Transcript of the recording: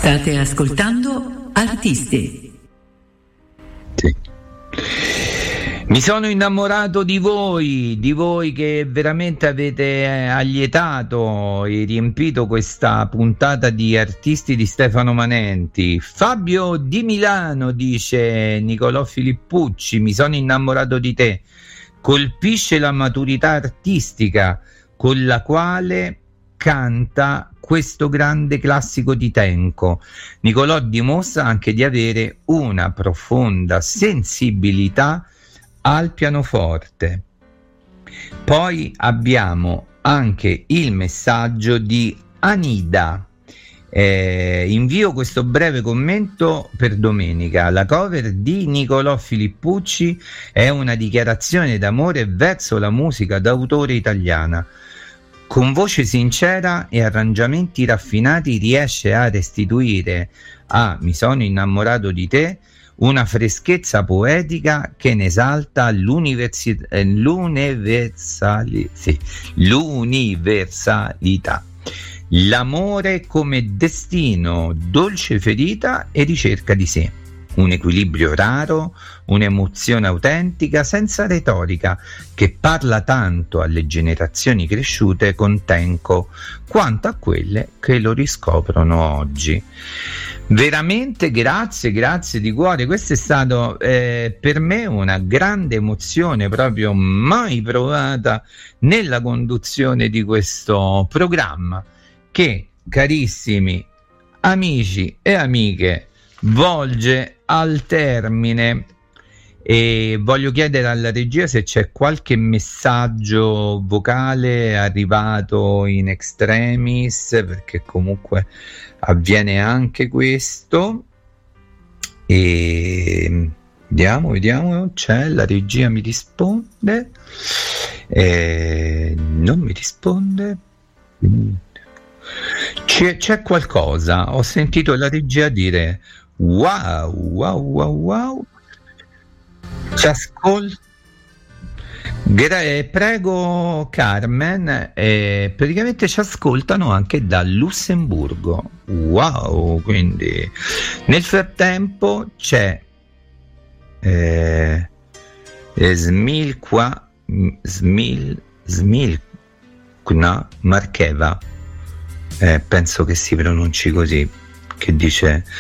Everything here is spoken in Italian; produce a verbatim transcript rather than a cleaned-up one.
State ascoltando Artisti. Sì. Mi sono innamorato di voi, di voi che veramente avete allietato e riempito questa puntata di Artisti di Stefano Manenti. Fabio di Milano dice Nicolò Filippucci, mi sono innamorato di te. Colpisce la maturità artistica con la quale canta questo grande classico di Tenco. Nicolò dimostra anche di avere una profonda sensibilità al pianoforte. Poi abbiamo anche il messaggio di Anida. Eh, invio questo breve commento per domenica. La cover di Nicolò Filippucci è una dichiarazione d'amore verso la musica d'autore italiana. Con voce sincera e arrangiamenti raffinati riesce a restituire a Mi sono innamorato di te una freschezza poetica che ne esalta l'universi- eh, l'universali- sì, l'universalità. L'amore come destino, dolce ferita e ricerca di sé. Un equilibrio raro, un'emozione autentica senza retorica che parla tanto alle generazioni cresciute con Tenco quanto a quelle che lo riscoprono oggi. Veramente grazie, grazie di cuore. Questa è stata eh, per me una grande emozione proprio mai provata nella conduzione di questo programma che, carissimi amici e amiche, volge al termine. E voglio chiedere alla regia se c'è qualche messaggio vocale arrivato in extremis, perché comunque avviene anche questo. E vediamo, vediamo, c'è la regia, mi risponde, e non mi risponde. C'è, c'è qualcosa, ho sentito la regia dire wow, wow, wow, wow. Ci ascolta. Gra- prego Carmen, eh, praticamente ci ascoltano anche da Lussemburgo. Wow, quindi nel frattempo c'è eh, Smilqua Smil Smilqna Marcheva, eh, penso che si pronunci così, che dice